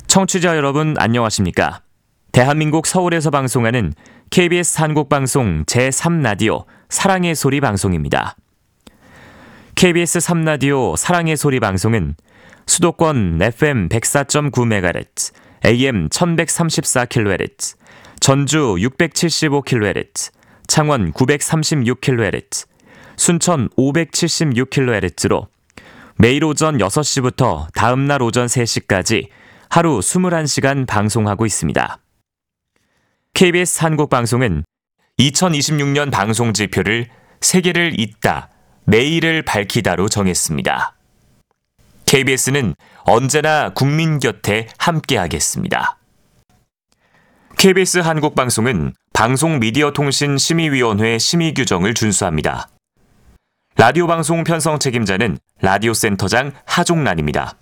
청취자 여러분 안녕하십니까? 대한민국 서울에서 방송하는 KBS 한국방송 제3라디오 사랑의 소리 방송입니다. KBS 3라디오 사랑의 소리 방송은 수도권 FM 104.9MHz, AM 1134kHz, 전주 675kHz, 창원 936kHz, 순천 576kHz로 매일 오전 6시부터 다음날 오전 3시까지 하루 21시간 방송하고 있습니다. KBS 한국방송은 2026년 방송 지표를 세계를 잇다, 내일을 밝히다로 정했습니다. KBS는 언제나 국민 곁에 함께하겠습니다. KBS 한국방송은 방송미디어통신심의위원회 심의 규정을 준수합니다. 라디오 방송 편성 책임자는 라디오센터장 하종란입니다.